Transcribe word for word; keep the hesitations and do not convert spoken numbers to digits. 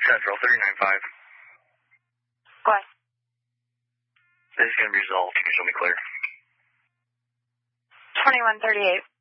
Central, thirty-nine five. Go ahead. This is going to be resolved. You can show me clear. twenty-one thirty-eight.